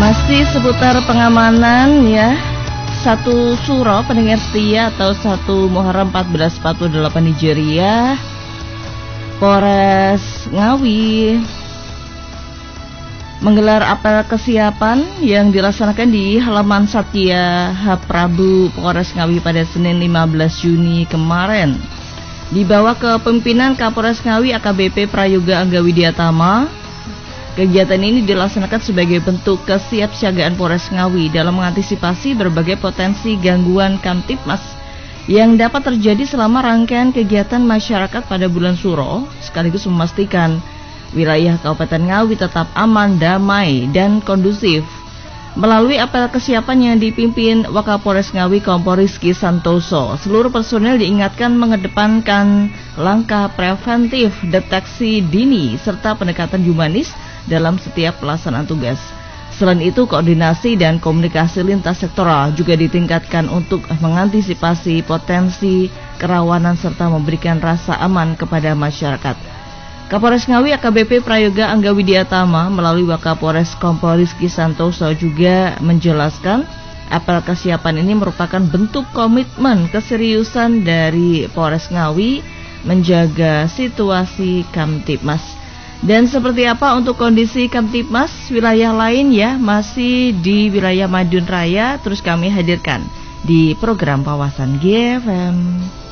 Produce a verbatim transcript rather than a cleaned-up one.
Masih seputar pengamanan ya. Satu Suro pendengar setia atau satu Muharram seribu empat ratus empat puluh delapan Hijriah, Polres Ngawi menggelar apel kesiapan yang dilaksanakan di halaman Satya H. Prabu Polres Ngawi pada Senin lima belas Juni kemarin. Di bawah kepemimpinan Kapolres Ngawi A K B P Prayoga Angga Widyatama, kegiatan ini dilaksanakan sebagai bentuk kesiapsiagaan Polres Ngawi dalam mengantisipasi berbagai potensi gangguan Kamtibmas yang dapat terjadi selama rangkaian kegiatan masyarakat pada bulan Suro, sekaligus memastikan wilayah Kabupaten Ngawi tetap aman, damai, dan kondusif. Melalui apel kesiapan yang dipimpin Wakapolres Ngawi Kompol Rizky Santoso, seluruh personel diingatkan mengedepankan langkah preventif, deteksi dini, serta pendekatan humanis dalam setiap pelaksanaan tugas. Selain itu, koordinasi dan komunikasi lintas sektoral juga ditingkatkan untuk mengantisipasi potensi kerawanan serta memberikan rasa aman kepada masyarakat. Kapolres Ngawi A K B P Prayoga Angga Widyatama melalui Wakapolres Kompol Rizky Santoso juga menjelaskan apel kesiapan ini merupakan bentuk komitmen keseriusan dari Polres Ngawi menjaga situasi Kamtibmas. Dan seperti apa untuk kondisi Kamtibmas wilayah lain ya, masih di wilayah Madiun Raya, terus kami hadirkan di program Wawasan G F M.